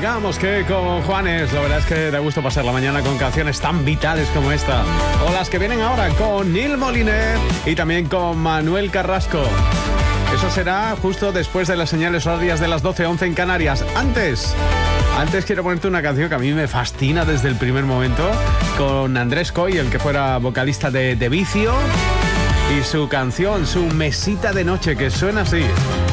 Digamos que con Juanes, la verdad es que da gusto pasar la mañana con canciones tan vitales como esta. O las que vienen ahora con Nil Moliner y también con Manuel Carrasco. Eso será justo después de las señales horarias de las 12:11 en Canarias. Antes quiero ponerte una canción que a mí me fascina desde el primer momento, con Andrés Coy, el que fuera vocalista de Vicio, y su canción, su mesita de noche, que suena así.